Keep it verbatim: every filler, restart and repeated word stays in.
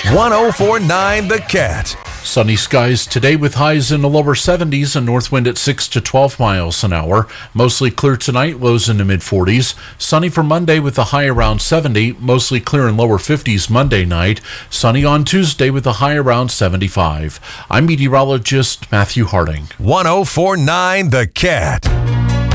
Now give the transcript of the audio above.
one oh four point nine The Cat. Sunny skies today with highs in the lower seventies and north wind at six to twelve miles an hour. Mostly clear tonight, lows in the mid forties. Sunny for Monday with a high around seventy. Mostly clear in lower fifties Monday night. Sunny on Tuesday with a high around seventy-five. I'm meteorologist Matthew Harding. one oh four point nine The Cat.